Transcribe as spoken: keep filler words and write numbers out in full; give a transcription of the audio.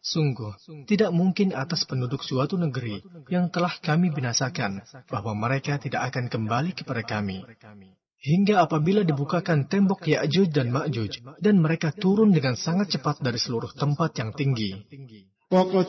Sungguh, tidak mungkin atas penduduk suatu negeri yang telah kami binasakan, bahwa mereka tidak akan kembali kepada kami. Hingga apabila dibukakan tembok Ya'juj dan Ma'juj, dan mereka turun dengan sangat cepat dari seluruh tempat yang tinggi. وقد